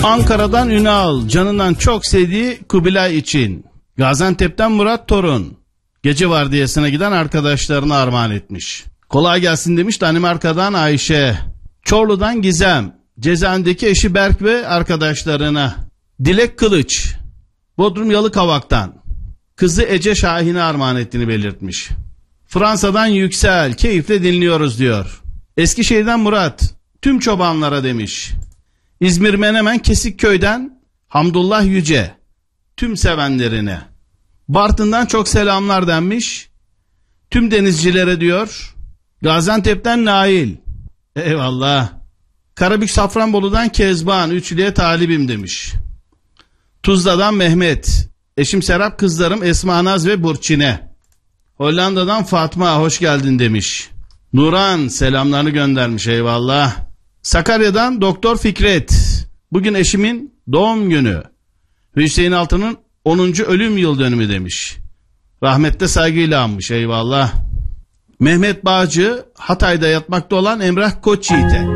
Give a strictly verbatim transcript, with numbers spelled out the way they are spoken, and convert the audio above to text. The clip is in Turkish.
Ankara'dan Ünal, canından çok sevdiği Kubilay için. Gaziantep'ten Murat Torun, gece vardiyasına giden arkadaşlarına armağan etmiş. Kolay gelsin demiş Danimarka'dan Ayşe. Çorlu'dan Gizem, cezaevindeki eşi Berk ve arkadaşlarına. Dilek Kılıç, Bodrum Yalıkavak'tan kızı Ece Şahin'e armağan ettiğini belirtmiş. Fransa'dan Yüksel, keyifle dinliyoruz diyor. Eskişehir'den Murat, tüm çobanlara demiş. İzmir Menemen Kesikköy'den Hamdullah Yüce, tüm sevenlerine. Bartın'dan çok selamlar denmiş. Tüm denizcilere diyor. Gaziantep'ten Nail, eyvallah. Karabük Safranbolu'dan Kezban, üçlüye talibim demiş. Tuzla'dan Mehmet, eşim Serap, kızlarım Esma Naz ve Burçin'e. Hollanda'dan Fatma, hoş geldin demiş. Nuran selamlarını göndermiş, eyvallah. Sakarya'dan Doktor Fikret, bugün eşimin doğum günü. Hüseyin Altı'nın onuncu ölüm yıl dönümü demiş. Rahmette saygıyla anmış, eyvallah. Mehmet Bağcı, Hatay'da yatmakta olan Emrah Koçyiğit'e.